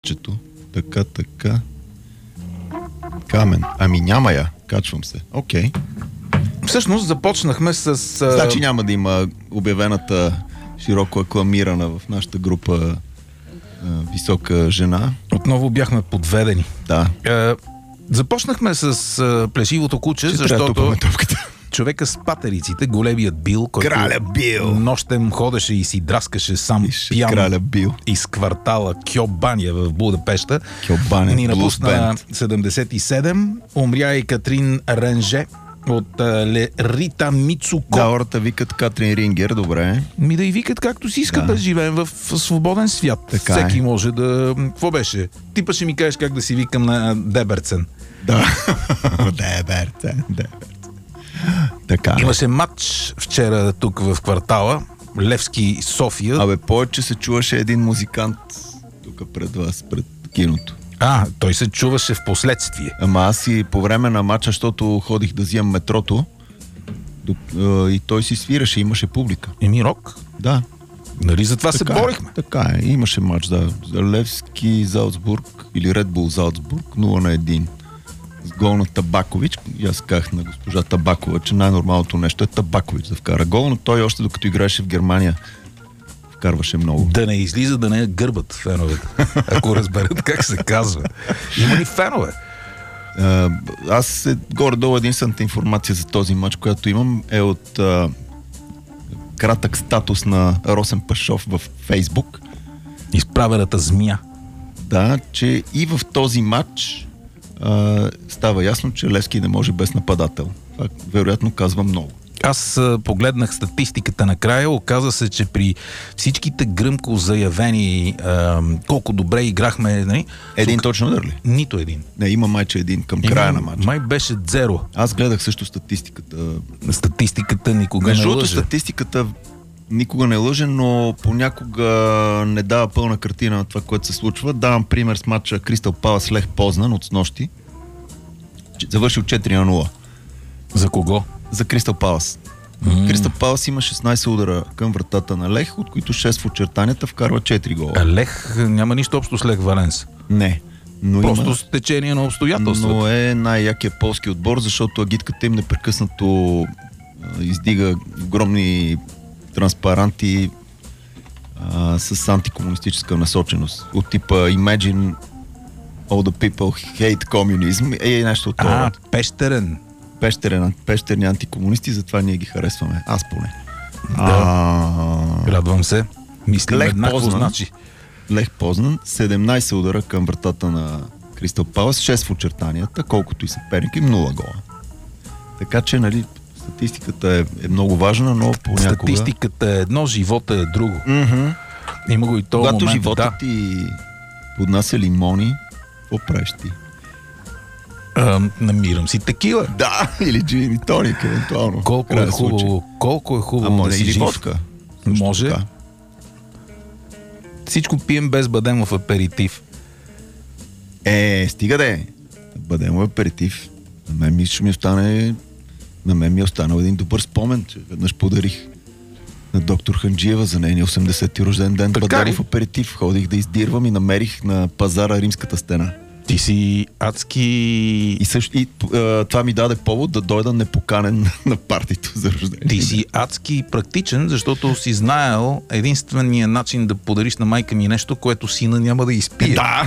чето. Така. Камен. Ами няма я. Качвам се. Окей. Всъщност започнахме с... Значи няма да има обявената широко акламирана в нашата група висока жена. Отново бяхме подведени. Да. Започнахме с плешивото куче, защото човека с патериците, големият Бил, който Краля Бил нощем ходеше и си драскаше сам пиян Краля Бил из квартала Кьобания в Будапеща. Кьобания, ни напусна 77. Умря и Катрин Ренже от Рита Мицуко. Да, хората викат Катрин Рингер, добре. Ми да и викат както си искат, да живеем в свободен свят. Така всеки може да... Какво беше? Ти па ще ми кажеш как да си викам на Деберцен. Да. Деберцен. Така. Имаше матч вчера тук в квартала Левски, София. Абе, повече се чуваше един музикант тук пред вас, пред киното. Той се чуваше в последствие. Ама аз и по време на матча, защото ходих да взимам метрото и той си свираше, имаше публика. Еми рок? Да. Нали за това така се борихме? Така е, имаше матч, да. За Левски, Залцбург или Ред Бул Залцбург, 0-1. С гол на Табакович. И аз казах на госпожа Табакова, че най-нормалното нещо е Табакович да вкара гол, но той още докато играеше в Германия вкарваше много. Да не излиза, да не гърбат феновете, ако разберат как се казва. Има ли фенове? Аз горе-долу единствената информация за този матч, която имам, е от кратък статус на Росен Пашов в Фейсбук. Изправената змия. Да, че и в този матч става ясно, че Левски не може без нападател. Това вероятно казва много. Аз погледнах статистиката накрая, оказа се, че при всичките гръмко заявени колко добре играхме... Нали, един точно удар ли? Нито един. Не, има майче един към края на матча. Май беше 0. Аз гледах също статистиката. Статистиката никога не лъже. Статистиката никога не лъже, но понякога не дава пълна картина на това, което се случва. Давам пример с матча Кристал Палас Лех Познан от снощи. Завършил 4-0. За кого? За Кристал Палас. Кристал Палас има 16 удара към вратата на Лех, от които 6 в очертанията, вкарва 4 гола. А Лех няма нищо общо с Лех Валенс. Не. Но просто с течение на обстоятелствата. Но е най-якия полски отбор, защото агитката им непрекъснато издига огромни транспаранти с антикомунистическа насоченост. От типа Imagine all the people hate communism е нещо от това. Пещерни антикомунисти, затова ние ги харесваме. Аз поне. Радвам се. Мислим еднакво, значи. Лех Познан, 17 удара към вратата на Кристал Палас, 6 в очертанията, колкото и съперник им, 0 гола. Така че, нали, статистиката е много важна, но понякога... Статистиката е едно, живота е друго. Има го и този когато момент. Живота ти поднася лимони, какво правиш ти? Намирам си текила. Да, или джин и тоник, евентуално. Колко е хубаво да си жив. Водка. Може. Така. Всичко пием без бадемов аперитив. Стига де. Бадемов аперитив. На мен ми е останал един добър спомен, че веднъж подарих на доктор Ханджиева за нейния 80-ти рожден ден бадемов аперитив. Ходих да издирвам и намерих на пазара Римската стена. Ти си адски... И това ми даде повод да дойда непоканен на партито за рождение. Ти си адски практичен, защото си знаел единствения начин да подариш на майка ми нещо, което сина няма да изпие. Да!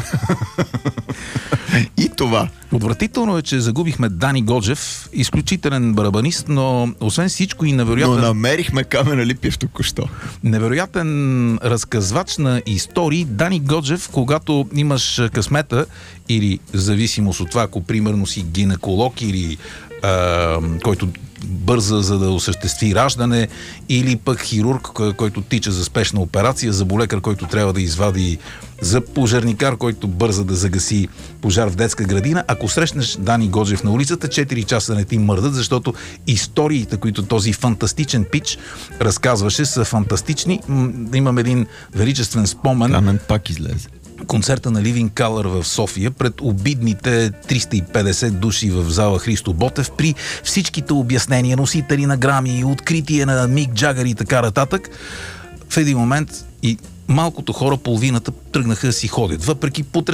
И това. Отвратително е, че загубихме Дани Годжев, изключителен барабанист, но освен всичко и невероятен... Но намерихме Камена Липиев току-що. Невероятен разказвач на истории. Дани Годжев, когато имаш късмета или зависимост от това, ако примерно си гинеколог или който бърза за да осъществи раждане, или пък хирург, който тича за спешна операция, заболекар, който трябва да извади, за пожарникар, който бърза да загаси пожар в детска градина. Ако срещнеш Дани Годжев на улицата, 4 часа не ти мърдат, защото историите, които този фантастичен пич разказваше, са фантастични. Имам един величествен спомен. Камен пак излезе. Концерта на Living Color в София пред обидните 350 души в зала Христо Ботев, при всичките обяснения, носители на грами, откритие на Мик Джагър и така нататък. В един момент и малкото хора, половината тръгнаха да си ходят. Въпреки